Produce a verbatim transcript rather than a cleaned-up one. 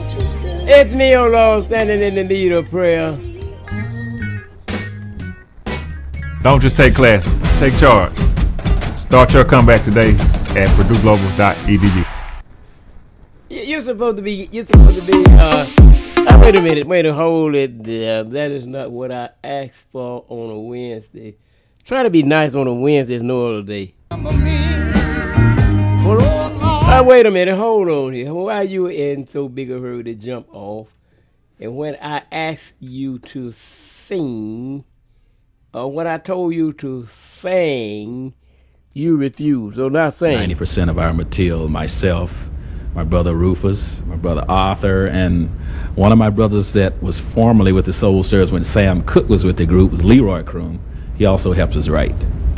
It's me, O Lord, standing in the need of prayer. Don't just take classes, take charge. Start your comeback today at purdue global dot e d u. You're supposed to be, you're supposed to be, uh, uh wait a minute, wait a hold it there. That is not what I asked for on a Wednesday. Try to be nice on a Wednesday, no other day. Uh, wait a minute, hold on here. Why are you in so big a hurry to jump off? And when I asked you to sing, or when I told you to sing, you refused. So not sing. ninety percent of our material, myself, my brother Rufus, my brother Arthur, and one of my brothers that was formerly with the Soul Stirrers when Sam Cooke was with the group was Leroy Kroom. He also helped us write.